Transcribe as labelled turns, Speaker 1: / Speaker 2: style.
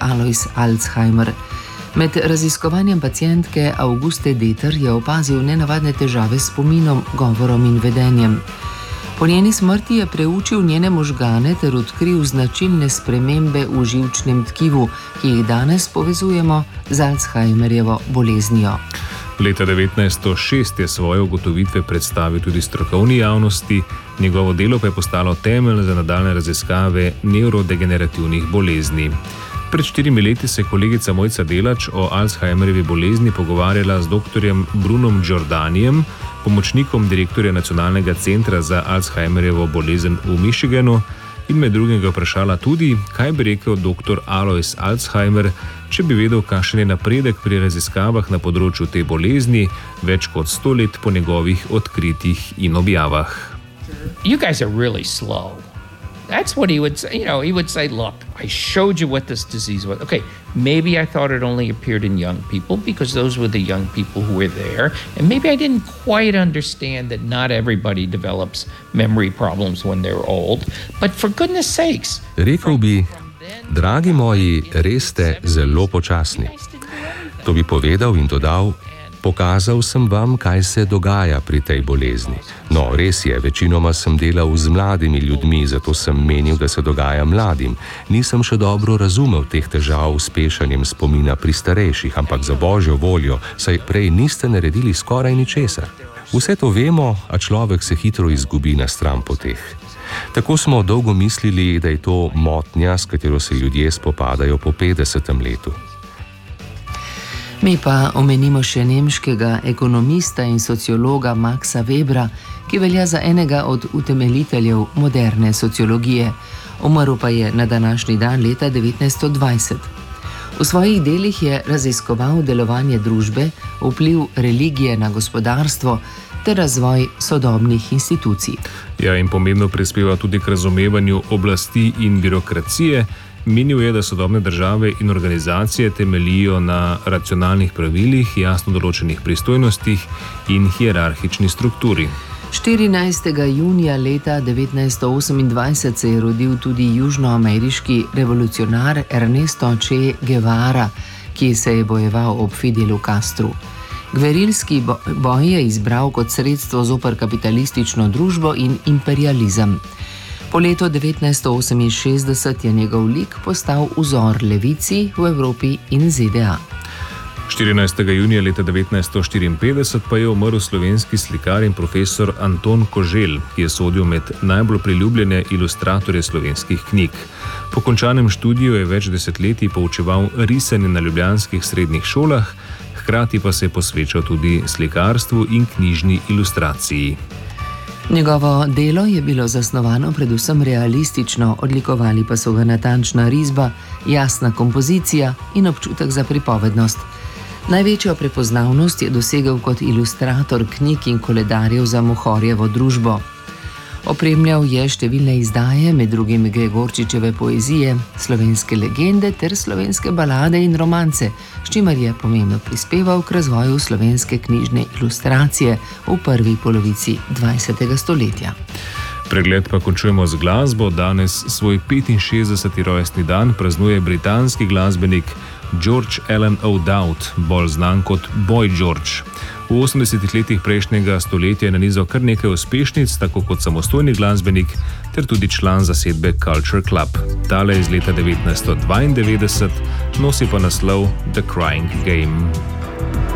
Speaker 1: Alois Alzheimer. Med raziskovanjem pacientke Auguste Deter je opazil nenavadne težave s spominom, govorom in vedenjem. Po njeni smrti je preučil njene možgane ter odkril značilne spremembe v živčnem tkivu, ki jih danes povezujemo z Alzheimerjevo boleznijo.
Speaker 2: Leta 1906 je svoje ugotovitve predstavil tudi strokovni javnosti, njegovo delo pa je postalo temelj za nadaljne raziskave nevrodegenerativnih bolezni. Pred 4 leti se je kolegica Mojca Delač o Alzheimerjevi bolezni pogovarjala z doktorjem Brunom Giordanijem, pomočnikom direktorja Nacionalnega centra za Alzheimerjevo bolezen v Michiganu, in med drugim ga vprašala tudi, kaj bi rekel dr. Alois Alzheimer, če bi vedel, kakšen je napredek pri raziskavah na področju te bolezni več kot 100 let po njegovih odkritjih in objavah.
Speaker 3: You guys are really slow. That's what he would say. He would say, look, I showed you what this disease was. Okay, maybe I thought it only appeared in young people because those were the young people who were there. And maybe I didn't quite understand that not everybody develops memory problems when they're old. But for goodness sakes.
Speaker 4: Rekel bi, dragi moji, res ste zelo počasni. To bi povedal in dodal, pokazal sem vam, kaj se dogaja pri tej bolezni. No, res je, večinoma sem delal z mladimi ljudmi, zato sem menil, da se dogaja mladim. Nisem še dobro razumel teh težav s pešanjem spomina pri starejših, ampak za božjo voljo, saj prej niste naredili skoraj ničesar. Vse to vemo, a človek se hitro izgubi na stranpoteh. Tako smo dolgo mislili, da je to motnja, s katero se ljudje spopadajo po 50. letu.
Speaker 1: Mi pa omenimo še nemškega ekonomista in sociologa Maxa Webra, ki velja za enega od utemeljiteljev moderne sociologije. Umrl pa je na današnji dan leta 1920. V svojih delih je raziskoval delovanje družbe, vpliv religije na gospodarstvo ter razvoj sodobnih institucij.
Speaker 2: Ja, in pomembno prispeva tudi k razumevanju oblasti in birokracije. Menil je, da sodobne države in organizacije temeljijo na racionalnih pravilih, jasno določenih pristojnostih in hierarhični strukturi.
Speaker 1: 14. junija leta 1928 se je rodil tudi južnoameriški revolucionar Ernesto Che Guevara, ki se je bojeval ob Fidelu Castru. Gverilski boj je izbral kot sredstvo zoper kapitalistično družbo in imperializem. Po letu 1968 je njegov lik postal vzor levici v Evropi in ZDA.
Speaker 2: 14. junija leta 1954 pa je umrl slovenski slikar in profesor Anton Koželj, ki je sodil med najbolj priljubljene ilustratorje slovenskih knjig. Po končanem študiju je več desetletij poučeval risanje na ljubljanskih srednjih šolah, hkrati pa se je posvečal tudi slikarstvu in knjižni ilustraciji.
Speaker 1: Njegovo delo je bilo zasnovano predvsem realistično, odlikovali pa so ga natančna risba, jasna kompozicija in občutek za pripovednost. Največjo prepoznavnost je dosegel kot ilustrator knjig in koledarjev za Mohorjevo družbo. Opremljal je številne izdaje, med drugim Gregorčičeve poezije, slovenske legende ter slovenske balade in romance, s čimer je pomembno prispeval k razvoju slovenske knjižne ilustracije v prvi polovici 20. stoletja.
Speaker 2: Pregled pa končujemo z glasbo. Danes svoj 65. rojstni dan praznuje britanski glasbenik George Alan O'Dowd, bolj znan kot Boy George. V 80. letih prejšnjega stoletja je nanizal kar nekaj uspešnic, tako kot samostojni glasbenik, ter tudi član zasedbe Culture Club. Tale iz leta 1992 nosi pa naslov The Crying Game.